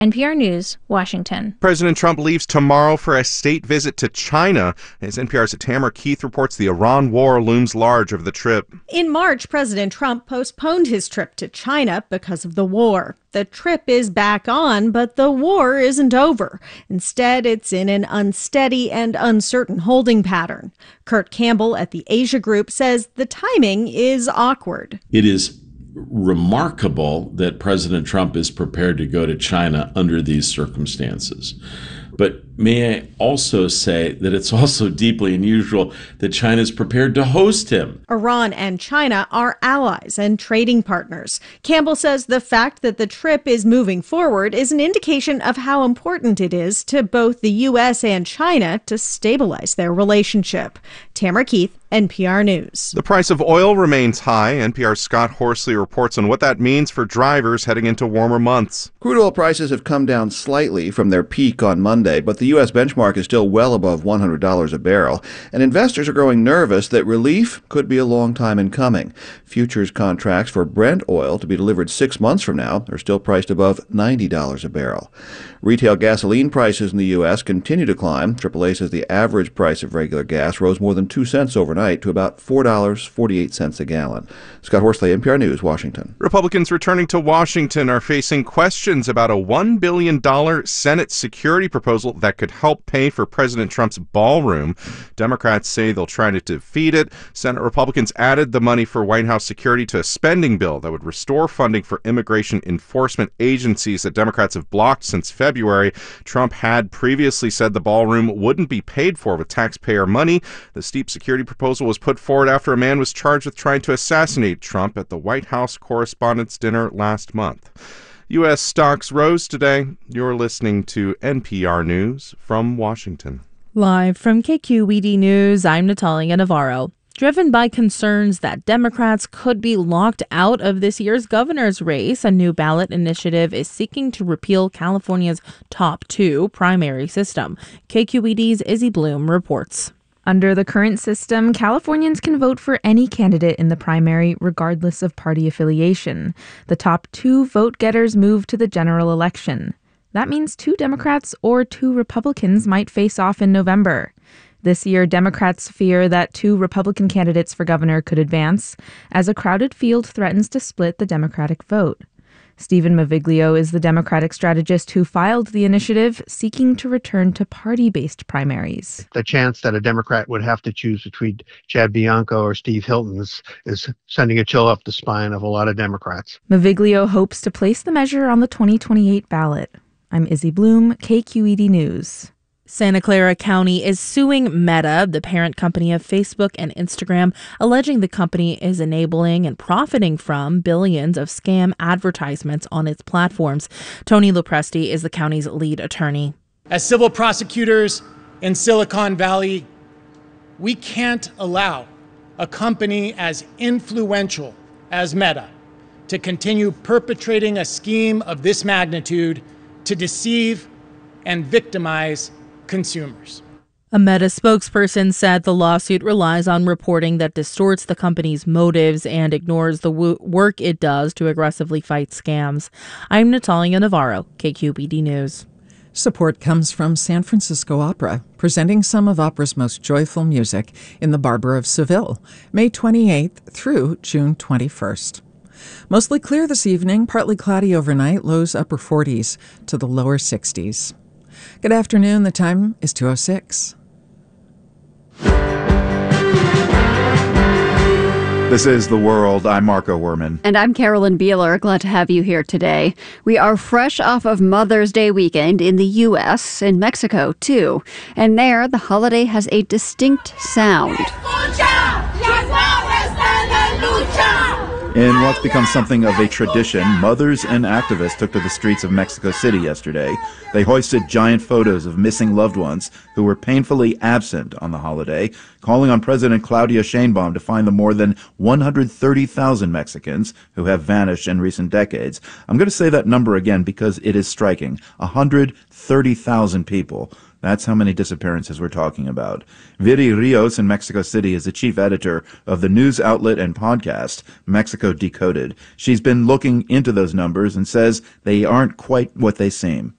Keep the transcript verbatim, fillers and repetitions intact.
N P R News, Washington. President Trump leaves tomorrow for a state visit to China. As N P R's Tamara Keith reports, the Iran war looms large over the trip. In March, President Trump postponed his trip to China because of the war. The trip is back on, but the war isn't over. Instead, it's in an unsteady and uncertain holding pattern. Kurt Campbell at the Asia Group says the timing is awkward. It is remarkable that President Trump is prepared to go to China under these circumstances. But may I also say that it's also deeply unusual that China is prepared to host him. Iran and China are allies and trading partners. Campbell says the fact that the trip is moving forward is an indication of how important it is to both the U S and China to stabilize their relationship. Tamara Keith, N P R News. The price of oil remains high. N P R's Scott Horsley reports on what that means for drivers heading into warmer months. Crude oil prices have come down slightly from their peak on Monday, but the U S benchmark is still well above one hundred dollars a barrel, and investors are growing nervous that relief could be a long time in coming. Futures contracts for Brent oil to be delivered six months from now are still priced above ninety dollars a barrel. Retail gasoline prices in the U S continue to climb. triple A says the average price of regular gas rose more than two cents overnight to about four dollars and forty-eight cents a gallon. Scott Horsley, N P R News, Washington. Republicans returning to Washington are facing questions about a one billion dollars Senate security proposal that could help pay for President Trump's ballroom. Democrats say they'll try to defeat it. Senate Republicans added the money for White House security to a spending bill that would restore funding for immigration enforcement agencies that Democrats have blocked since February. Trump had previously said the ballroom wouldn't be paid for with taxpayer money. The steep security proposal was put forward after a man was charged with trying to assassinate Trump at the White House Correspondents' Dinner last month. U S stocks rose today. You're listening to N P R News from Washington. Live from K Q E D News, I'm Natalia Navarro. Driven by concerns that Democrats could be locked out of this year's governor's race, a new ballot initiative is seeking to repeal California's top two primary system. K Q E D's Izzy Bloom reports. Under the current system, Californians can vote for any candidate in the primary, regardless of party affiliation. The top two vote-getters move to the general election. That means two Democrats or two Republicans might face off in November. This year, Democrats fear that two Republican candidates for governor could advance, as a crowded field threatens to split the Democratic vote. Stephen Maviglio is the Democratic strategist who filed the initiative, seeking to return to party-based primaries. The chance that a Democrat would have to choose between Chad Bianco or Steve Hilton is, is sending a chill up the spine of a lot of Democrats. Maviglio hopes to place the measure on the twenty twenty-eight ballot. I'm Izzy Bloom, K Q E D News. Santa Clara County is suing Meta, the parent company of Facebook and Instagram, alleging the company is enabling and profiting from billions of scam advertisements on its platforms. Tony Lopresti is the county's lead attorney. As civil prosecutors in Silicon Valley, we can't allow a company as influential as Meta to continue perpetrating a scheme of this magnitude to deceive and victimize consumers. A Meta spokesperson said the lawsuit relies on reporting that distorts the company's motives and ignores the w- work it does to aggressively fight scams. I'm Natalia Navarro, K Q E D News. Support comes from San Francisco Opera, presenting some of opera's most joyful music in the Barber of Seville, May twenty-eighth through June twenty-first. Mostly clear this evening, partly cloudy overnight, lows upper forties to the lower sixties. Good afternoon. The time is two oh six. This is The World. I'm Marco Werman. And I'm Carolyn Beeler. Glad to have you here today. We are fresh off of Mother's Day weekend in the U S, in Mexico, too. And there, the holiday has a distinct sound. In what's become something of a tradition, mothers and activists took to the streets of Mexico City yesterday. They hoisted giant photos of missing loved ones who were painfully absent on the holiday, calling on President Claudia Sheinbaum to find the more than one hundred thirty thousand Mexicans who have vanished in recent decades. I'm going to say that number again because it is striking. one hundred thirty thousand people That's how many disappearances we're talking about. Viri Rios in Mexico City is the chief editor of the news outlet and podcast, Mexico Decoded. She's been looking into those numbers and says they aren't quite what they seem.